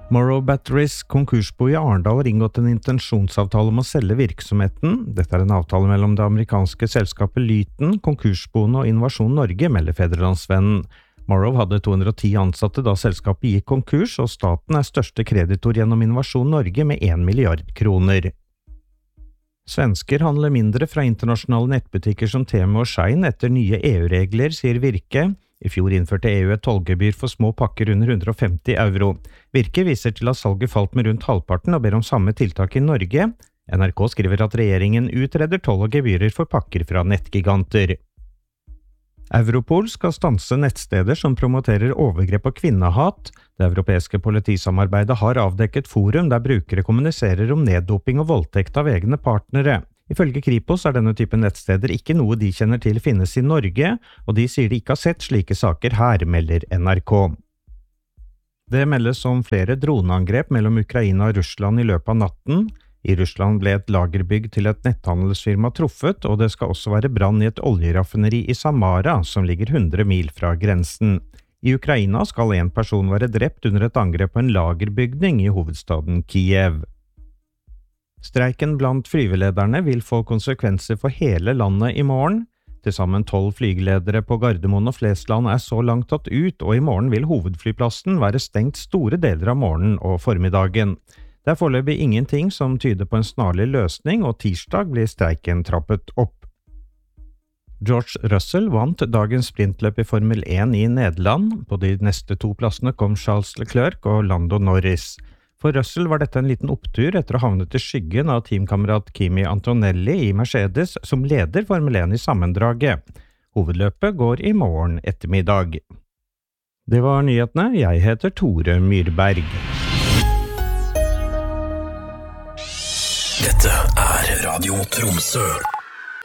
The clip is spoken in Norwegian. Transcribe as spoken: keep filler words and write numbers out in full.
Morrow Batteries konkursbo i Arendal har inngått en intensjonsavtale om å selge virksomheten. Dette er en avtale mellom det amerikanske selskapet Lyten, konkursboen og Innovasjon Norge, melder Federlandsvennen. Morrow hadde to hundre og ti ansatte da selskapet gikk konkurs, og staten er største kreditor gjennom Innovasjon Norge med en milliard kroner. Svensker handler mindre fra internasjonale nettbutikker som Temu og Shein etter nye E U-regler, sier Virke. I fjor innførte E U et tollgebyr for små pakker under hundre og femti euro. Virke viser til at salget falt med rundt halvparten og ber om samme tiltak i Norge. N R K skriver at regjeringen utreder toll og gebyrer for pakker fra nettgiganter. Europol skal stanse nettsteder som promoterer overgrep og kvinnehat. Det europeiske politisamarbeidet har avdekket forum der brukere kommuniserer om neddoping og voldtekt av egne partnere. Ifølge Kripos er denne typen nettsteder ikke noe de kjenner til finnes i Norge, og de sier de ikke har sett slike saker her, melder N R K. Det meldes om flere droneangrep mellom Ukraina og Russland i løpet av natten. I Russland ble et lagerbygg til et netthandelsfirma truffet, og det skal også være brann i et oljeraffineri i Samara, som ligger hundre mil fra grensen. I Ukraina skal en person være drept under et angrep på en lagerbygning i hovedstaden Kiev. Streiken blant flyvelederne vil få konsekvenser for hele landet i morgen. Til sammen tolv flygeledere på Gardermoen og Flesland er så langt tatt ut, og i morgen vil hovedflyplassen være stengt store deler av morgenen og formiddagen. Det er foreløpig ingenting som tyder på en snarlig løsning, og tirsdag blir streiken trappet opp. George Russell vant dagens sprintløp i Formel én i Nederland. På de neste to plassene kom Charles Leclerc og Lando Norris. For Russell var dette en liten opptur etter å havne til skyggen av teamkamerat Kimi Antonelli i Mercedes, som leder Formel én i sammendraget. Hovedløpet går i morgen ettermiddag. Det var nyhetene. Jeg heter Tore Myrberg. Dette er Radio Tromsø.